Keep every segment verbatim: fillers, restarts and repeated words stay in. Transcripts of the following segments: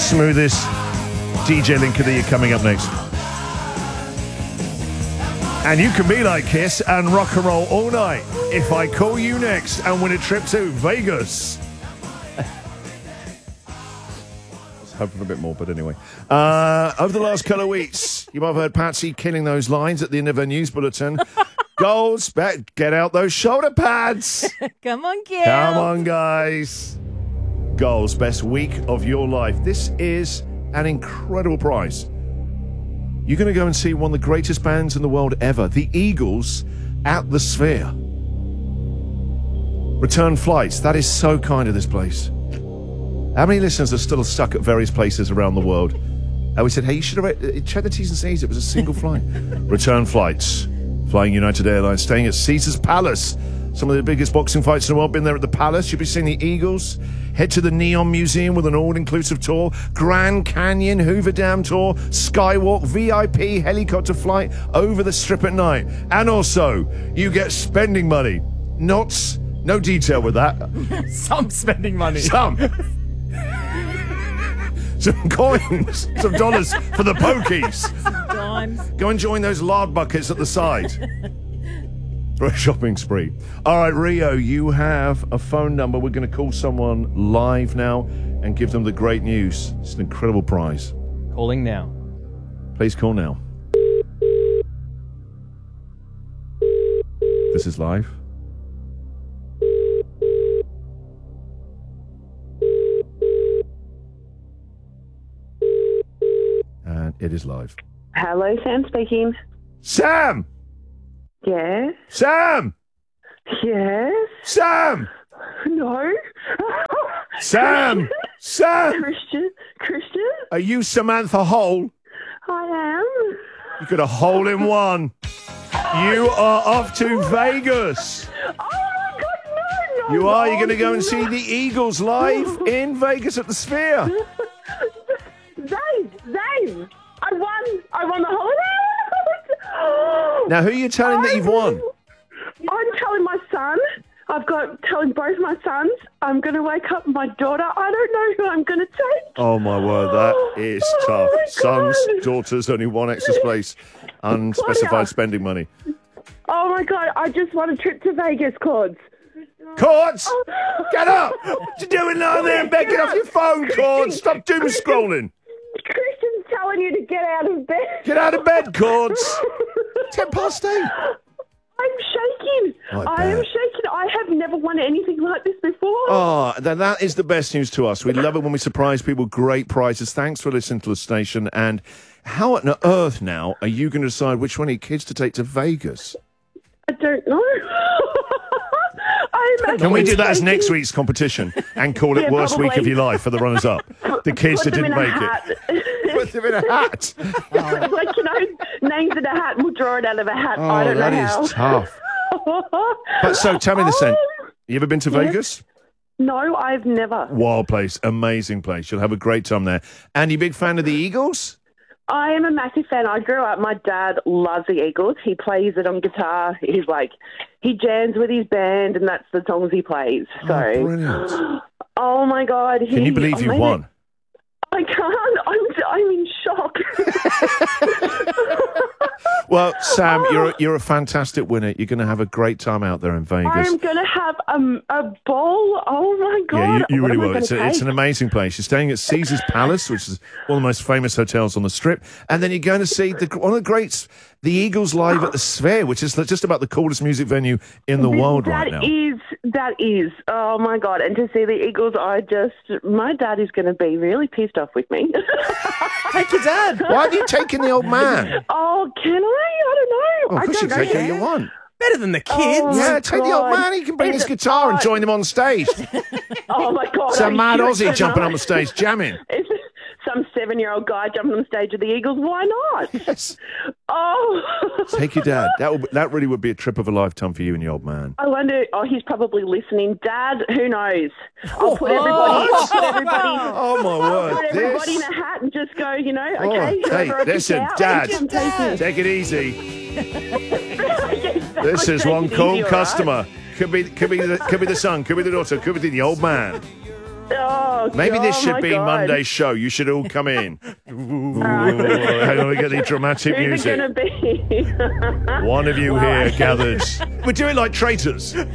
smoothest D J link of the year coming up next. And you can be like Kiss and rock and roll all night if I call you next and win a trip to Vegas. I was hoping for a bit more, but anyway. Uh, over the last couple of weeks, you might have heard Patsy killing those lines at the end of her news bulletin. Goals, bet, get out those shoulder pads. Come on, Gil. Come on, guys. Goals, best week of your life. This is an incredible prize. You're going to go and see one of the greatest bands in the world ever, the Eagles, at the Sphere. Return flights. That is so kind of this place. How many listeners are still stuck at various places around the world? And we said, hey, you should have checked the T's and C's. It was a single flight. Return flights. Flying United Airlines, staying at Caesars Palace. Some of the biggest boxing fights in the world. Been there at the Palace. You'll be seeing the Eagles. Head to the Neon Museum with an all-inclusive tour. Grand Canyon, Hoover Dam tour. Skywalk, V I P helicopter flight over the Strip at night. And also, you get spending money. Not, no detail with that. Some spending money. Some. Some coins, some dollars for the pokies. Dimes. Go and join those lard buckets at the side. For a shopping spree. All right, Rio, you have a phone number. We're going to call someone live now and give them the great news. It's an incredible prize. Calling now. Please call now. This is live. And it is live. Hello, Sam speaking. Sam! Yes. Sam! Yes. Sam! No. Sam! Sam! Christian. Christian. Are you Samantha Hole? I am. You got a hole in one. You are off to Vegas. Oh my God, no, no. You are. You're going to no. go and see the Eagles live in Vegas at the Sphere. Dave, Dave, I won. I won the holiday. Now, who are you telling that you've won? I'm telling my son. I've got telling both my sons. I'm going to wake up my daughter. I don't know who I'm going to take. Oh, my word, that is Oh, tough. my Sons, God. daughters, only one extra place. Unspecified Claudia. spending money. Oh my God! I just won a trip to Vegas, Cords. Cords! Oh. Get up! What you doing lying there in bed? Get off your phone, Cords! Stop doom scrolling! Christian's telling you to get out of bed. Get out of bed, Cords! Ten past eight. I'm shaking. I I am bet. shaking. I have never won anything like this before. Oh, then that is the best news to us. We love it when we surprise people. Great prizes. Thanks for listening to the station. And how on earth now are you going to decide which one of your kids to take to Vegas? I don't know. I'm Can we do that as shaking. next week's competition and call it Yeah, worst week of probably. your life for the runners-up? The kids Put that them didn't in a make hat. it. Put them in a hat. Like, you know, names in a hat and we'll draw it out of a hat. Oh, I don't that know how. is tough. But so tell me this then. You ever been to Yes. Vegas? No, I've never. Wild place. Amazing place. You'll have a great time there. And you big fan of the Eagles? I am a massive fan. I grew up, my dad loves the Eagles. He plays it on guitar. He's like, he jams with his band and that's the songs he plays. So, Oh, brilliant. oh my God. He, Can you believe you amazing. won? I can't. I'm, I'm in shock. Well, Sam, you're a, you're a fantastic winner. You're going to have a great time out there in Vegas. I'm going to have a, a ball. Oh my God. Yeah, you, you What really am I will. gonna It's, a, it's take? an amazing place. You're staying at Caesars Palace, which is one of the most famous hotels on the Strip, and then you're going to see the, one of the greats, the Eagles live at the Sphere, which is just about the coolest music venue in the world that right now. is, that is. Oh my God. And to see the Eagles, I just, my dad is going to be really pissed off with me. Take your dad. Why are you taking the old man? Oh, can I? I don't know. Oh, I of course you don't know. take who you want. Better than the kids. Oh, Yeah, my take the old God. man. He can bring Is his it- guitar and oh, join them on stage. Oh my God. Some are mad you Aussie serious? jumping on the stage, jamming. Is it some seven-year-old guy jumping on the stage of the Eagles? Why not? Yes. Oh. Take your dad. That would, that really would be a trip of a lifetime for you and your old man. I wonder. Oh, he's probably listening. Dad, who knows? I'll put everybody. I'll put everybody. Oh, my I'll put word. everybody This... in a hat and just go. You know, Oh, okay. hey, whoever I pick listen, out, Dad. I'm taking. Take it easy. Yes, This I'll is take one it cool easy, all right? customer. Could be, could be, the, could be the son, could be the daughter, could be the old man. Oh, Maybe this oh should my be God. Monday's show. You should all come in. Ooh, hang on, we get the dramatic Who's music. it going to be? One of you Well, here I- gathers. We're doing like traitors. Can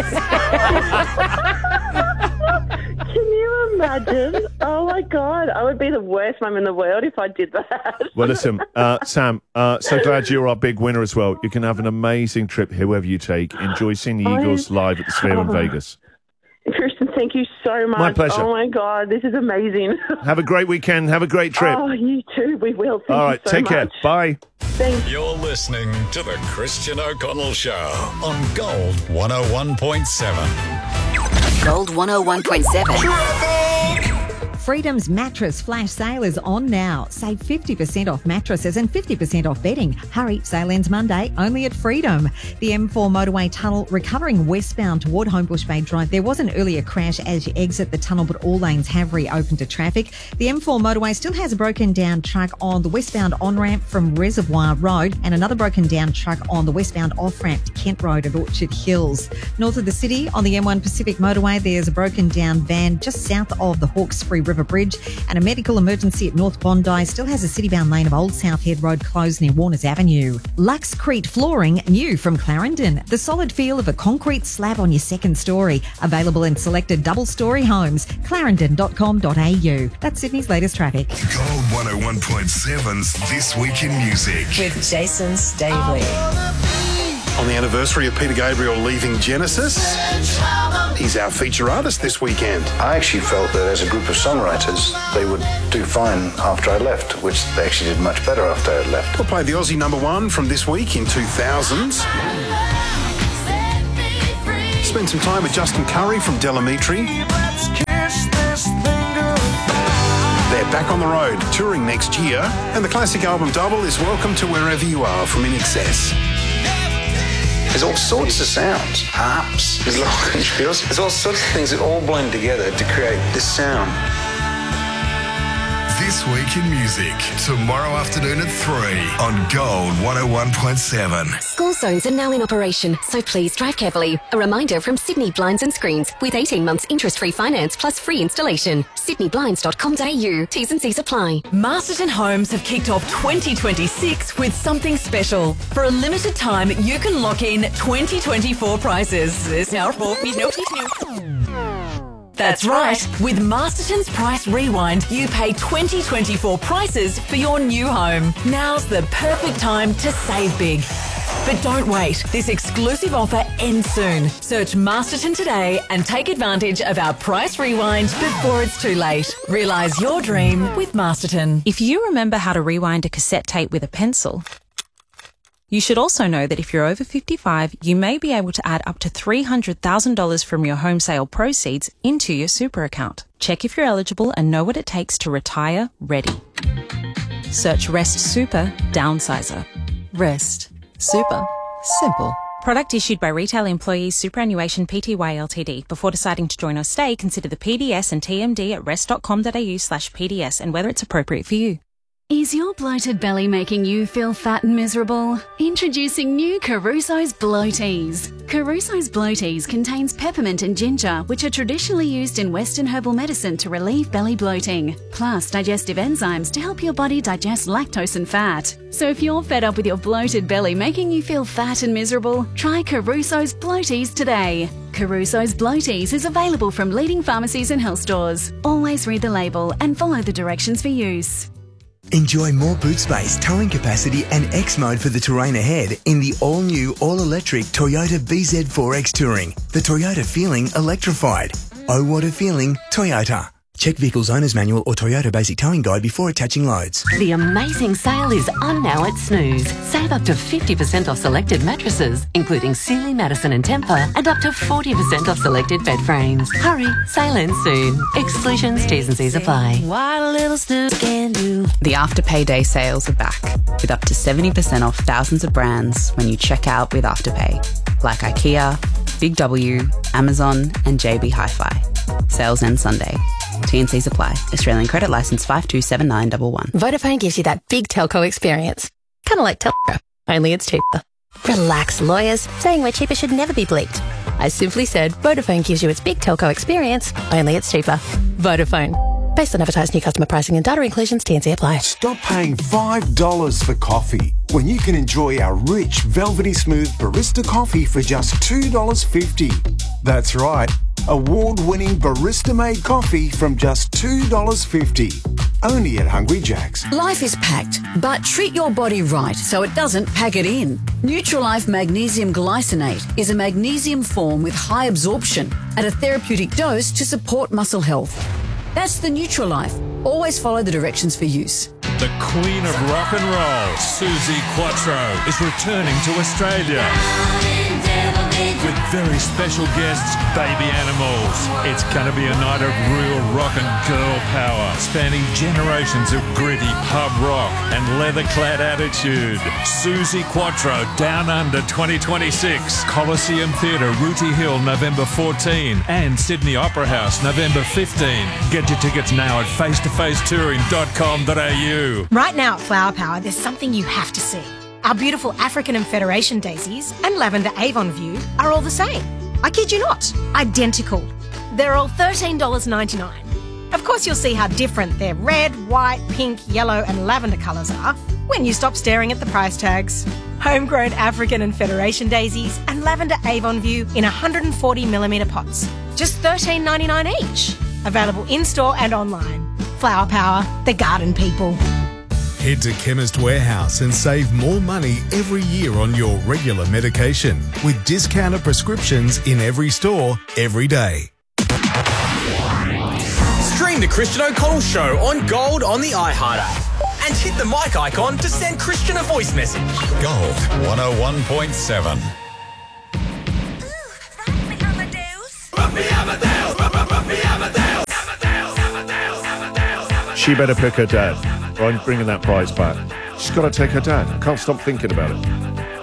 you imagine? Oh my God, I would be the worst mum in the world if I did that. Well, listen, uh, Sam, uh, so glad you're our big winner as well. You can have an amazing trip, whoever you take. Enjoy seeing the Oh, Eagles live at the Sphere in oh. Vegas. Kristen, thank you so much. My pleasure. Oh my God, this is amazing. Have a great weekend. Have a great trip. Oh, you too. We will. Thank All right, you so take much. care. Bye. Thanks. You're listening to The Christian O'Connell Show on Gold one oh one point seven. Gold one oh one point seven. Freedom's mattress flash sale is on now. Save fifty percent off mattresses and fifty percent off bedding. Hurry, sale ends Monday, only at Freedom. The M four motorway tunnel recovering westbound toward Homebush Bay Drive. There was an earlier crash as you exit the tunnel, but all lanes have reopened to traffic. The M four motorway still has a broken down truck on the westbound on-ramp from Reservoir Road and another broken down truck on the westbound off-ramp to Kent Road at Orchard Hills. North of the city on the M one Pacific motorway, there's a broken down van just south of the Hawkesbury River Bridge, and a medical emergency at North Bondi still has a city-bound lane of Old South Head Road closed near Warners Avenue. Luxcrete flooring, new from Clarendon. The solid feel of a concrete slab on your second story. Available in selected double-story homes. clarendon dot com dot a u. That's Sydney's latest traffic. Gold one oh one point seven's This Week in Music. With Jason Stavely. On the anniversary of Peter Gabriel leaving Genesis, he's our feature artist this weekend. I actually felt that as a group of songwriters, they would do fine after I left, which they actually did much better after I had left. We'll play the Aussie number one from this week in two thousand. Spend some time with Justin Curry from Delamitri. They're back on the road, touring next year, and the classic album double is Welcome to Wherever You Are from In Excess. There's all sorts of sounds, harps, there's glockenspiels, there's all sorts of things that all blend together to create this sound. This Week in Music, tomorrow afternoon at three on Gold one oh one point seven. School zones are now in operation, so please drive carefully. A reminder from Sydney Blinds and Screens with eighteen months interest-free finance plus free installation. sydney blinds dot com dot a u. T's and C's apply. Masterton Homes have kicked off twenty twenty-six with something special. For a limited time, you can lock in twenty twenty-four prices. There's now four. That's right. With Masterton's Price Rewind, you pay twenty twenty-four prices for your new home. Now's the perfect time to save big. But don't wait. This exclusive offer ends soon. Search Masterton today and take advantage of our Price Rewind before it's too late. Realise your dream with Masterton. If you remember how to rewind a cassette tape with a pencil, you should also know that if you're over fifty-five, you may be able to add up to three hundred thousand dollars from your home sale proceeds into your super account. Check if you're eligible and know what it takes to retire ready. Search Rest Super Downsizer. Rest Super Simple. Product issued by Retail Employees Superannuation Pty Ltd. Before deciding to join or stay, consider the P D S and T M D at rest dot com dot a u slash P D S and whether it's appropriate for you. Is your bloated belly making you feel fat and miserable? Introducing new Caruso's Bloaties. Caruso's Bloaties contains peppermint and ginger, which are traditionally used in Western herbal medicine to relieve belly bloating, plus digestive enzymes to help your body digest lactose and fat. So if you're fed up with your bloated belly making you feel fat and miserable, try Caruso's Bloaties today. Caruso's Bloaties is available from leading pharmacies and health stores. Always read the label and follow the directions for use. Enjoy more boot space, towing capacity and X mode for the terrain ahead in the all-new, all-electric Toyota B Z four X Touring. The Toyota feeling electrified. Oh, what a feeling, Toyota. Check Vehicle's Owner's Manual or Toyota Basic Towing Guide before attaching loads. The amazing sale is on now at Snooze. Save up to fifty percent off selected mattresses, including Sealy, Madison and Tempur, and up to forty percent off selected bed frames. Hurry, sale ends soon. Exclusions, T's and C's apply. What a little Snooze can do. The Afterpay Day sales are back, with up to seventy percent off thousands of brands when you check out with Afterpay, like IKEA, Big W, Amazon and J B Hi-Fi. Sales end Sunday. T and C's apply. Australian credit licence five two seven nine one one. Vodafone gives you that big telco experience. Kind of like Telstra, only it's cheaper. Relax, lawyers. Saying we're cheaper should never be bleeped. I simply said Vodafone gives you its big telco experience, only it's cheaper. Vodafone. Based on advertised new customer pricing and data inclusions, T and C apply. Stop paying five dollars for coffee when you can enjoy our rich, velvety smooth barista coffee for just two dollars fifty. That's right, award-winning barista-made coffee from just two dollars fifty. Only at Hungry Jack's. Life is packed, but treat your body right so it doesn't pack it in. Nutrilife Magnesium Glycinate is a magnesium form with high absorption at a therapeutic dose to support muscle health. That's the Nutrilife. Always follow the directions for use. The Queen of Rock and Roll, Suzi Quatro, is returning to Australia with very special guests, Baby Animals. It's going to be a night of real rock and girl power, spanning generations of gritty pub rock and leather-clad attitude. Suzi Quatro, Down Under twenty twenty-six, Coliseum Theatre, Rooty Hill, November fourteenth, and Sydney Opera House, November fifteenth. Get your tickets now at face to face touring dot com dot a u. Right now at Flower Power, there's something you have to see. Our beautiful African and Federation daisies and lavender Avon View are all the same. I kid you not, identical. They're all thirteen dollars ninety-nine. Of course, you'll see how different their red, white, pink, yellow and lavender colours are when you stop staring at the price tags. Homegrown African and Federation daisies and lavender Avon View in one hundred forty millimetre pots. Just thirteen ninety-nine each. Available in-store and online. Flower Power, the garden people. Head to Chemist Warehouse and save more money every year on your regular medication with discounted prescriptions in every store, every day. Stream the Christian O'Connell Show on Gold on the iHeart app and hit the mic icon to send Christian a voice message. Gold one oh one point seven. She better pick her dad, or I'm bringing that prize back. She's got to take her dad. I can't stop thinking about it.